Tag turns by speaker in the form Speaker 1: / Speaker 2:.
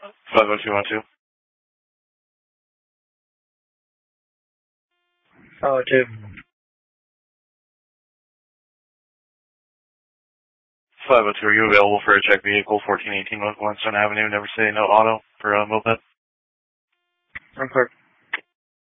Speaker 1: 50212.
Speaker 2: Oh, two.
Speaker 1: 502, are you available for a check vehicle, 1418 North Glenstone Avenue, Never Say No Auto for a moped?
Speaker 2: I'm correct.